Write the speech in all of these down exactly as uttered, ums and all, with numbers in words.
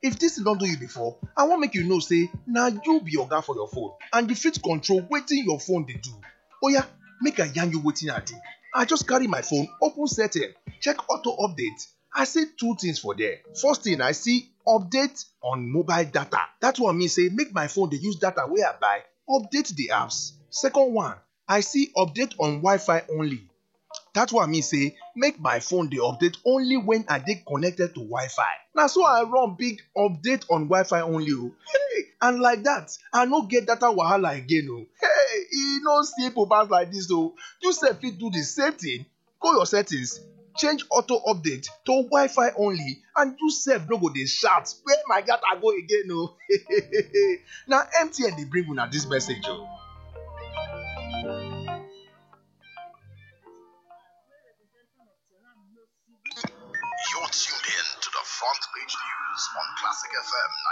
If dis thing don do you before, I wan make you know say na you be oga for your phone and you fit control wetin your phone dey do. Oya, make I yarn you wetin I do. I just carry my phone, open setting, check auto update. I see two things for there. First thing, I see update on mobile data. That one mean say make my phone dey use data wey I buy update the apps. Second one, I see update on Wi-Fi only. That one mean say make my phone dey update only when I dey connected to Wi-Fi. Na so I run big update on Wi-Fi only o. Hey, and like that, I no get data wahala again o. Hey, e no simple pass like this o. You sef fit do the same thing. Go your settings, change auto update to Wi-Fi only, and you sef no go dey shout where my data go again o. Na M T N dey bring una this message o. You're tuned in to the Front Page News on Classic F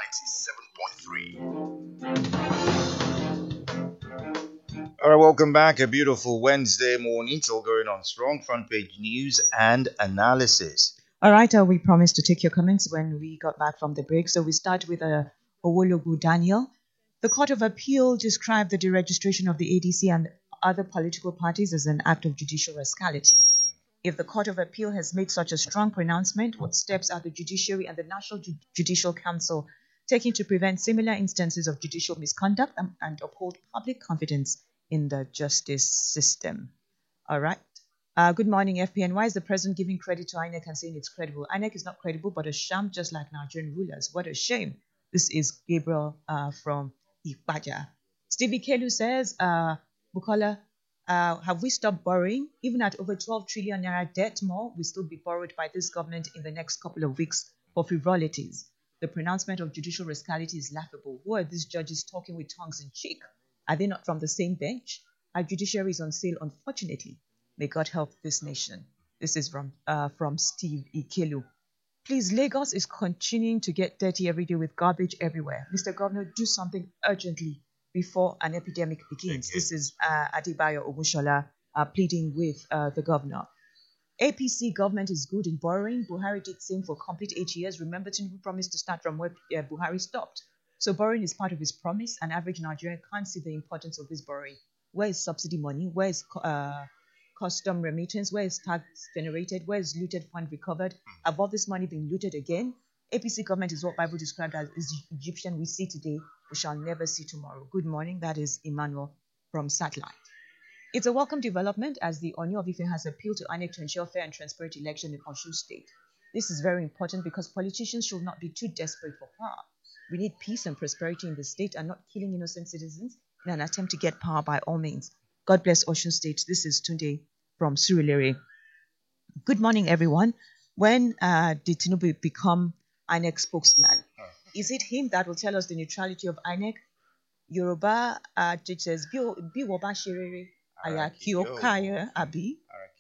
M ninety-seven point three. All right, welcome back. A beautiful Wednesday morning. It's all going on strong. Front Page News and analysis. All right, uh, we promised to take your comments when we got back from the break. So we start with uh, Owologu Daniel. The Court of Appeal described the deregistration of the A D C and other political parties as an act of judicial rascality. If the Court of Appeal has made such a strong pronouncement, what steps are the judiciary and the National Ju- Judicial Council taking to prevent similar instances of judicial misconduct and, and uphold public confidence in the justice system? All right. Uh, good morning, F P N. Why is the president giving credit to I N E C and saying it's credible? I N E C is not credible, but a sham, just like Nigerian rulers. What a shame. This is Gabriel uh, from Ipaja. Stevie Kelu says, uh, Bukola, Uh, have we stopped borrowing? Even at over twelve trillion naira debt more, we still be borrowed by this government in the next couple of weeks for frivolities. The pronouncement of judicial rascality is laughable. Who are these judges talking with tongues in cheek? Are they not from the same bench? Our judiciary is on sale, unfortunately. May God help this nation. This is from uh, from Steve Ikelu. Please, Lagos is continuing to get dirty every day with garbage everywhere. Mister Governor, do something urgently before an epidemic begins. Okay. This is uh, Adebayo Ogunshola uh, pleading with uh, the governor. A P C government is good in borrowing. Buhari did same for complete eight years. Remember, Tinubu promised to start from where uh, Buhari stopped. So borrowing is part of his promise. An average Nigerian can't see the importance of this borrowing. Where is subsidy money? Where is uh, custom remittance? Where is tax generated? Where is looted fund recovered? Have all this money been looted again? A P C government is what Bible described as is Egyptian we see today, we shall never see tomorrow. Good morning, that is Emmanuel from Satellite. It's a welcome development as the Ooni of Ife has appealed to I N E C to ensure fair and transparent election in Osun State. This is very important because politicians should not be too desperate for power. We need peace and prosperity in the state and not killing innocent citizens in an attempt to get power by all means. God bless Osun State. This is Tunde from Surulere. Good morning, everyone. When uh, did Tinubu become I N E C spokesman? Is it him that will tell us the neutrality of I N E C? Yoruba uh, it says, Bi wo ba sherere, ayaki o kaya abi.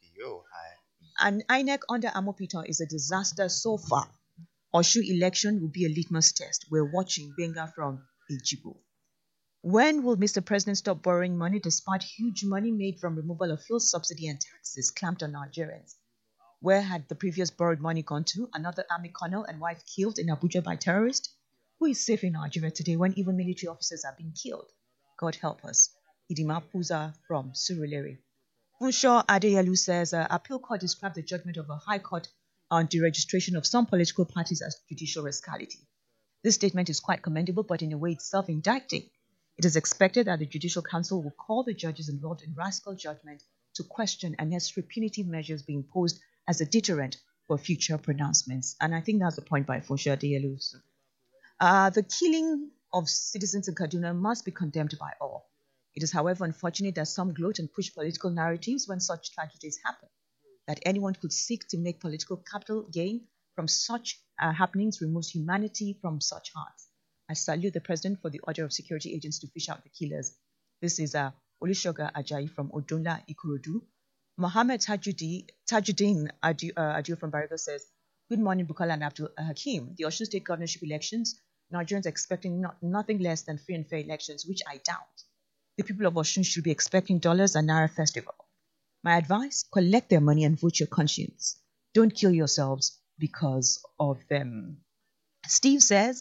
And I N E C under Amopiton is a disaster so far. Osun election will be a litmus test. We're watching. Benga from Ejibo. When will Mister President stop borrowing money despite huge money made from removal of fuel subsidy and taxes clamped on Nigerians? Where had the previous borrowed money gone to? Another army colonel and wife killed in Abuja by terrorists? Who is safe in Nigeria today when even military officers are being killed? God help us. Idima Puza from Surulere. Funsho Adeyelu says, uh, Appeal Court described the judgment of a High Court on deregistration of some political parties as judicial rascality. This statement is quite commendable, but in a way it's self-indicting. It is expected that the Judicial Council will call the judges involved in rascal judgment to question and necessary punitive measures being imposed as a deterrent for future pronouncements. And I think that's the point by Funsho Adeyelu. Uh, the killing of citizens in Kaduna must be condemned by all. It is, however, unfortunate that some gloat and push political narratives when such tragedies happen. That anyone could seek to make political capital gain from such uh, happenings removes humanity from such hearts. I salute the President for the order of security agents to fish out the killers. This is uh, Olushoga Ajayi from Odunla, Ikorodu. Mohammed Tajudi, Tajuddin Adu, uh, Adu from Barigo says, good morning, Bukola and Abdul Hakim. The Osun State governorship elections, Nigerians expecting not, nothing less than free and fair elections, which I doubt. The people of Osun should be expecting dollars and Naira festival. My advice, collect their money and vote your conscience. Don't kill yourselves because of them. Steve says,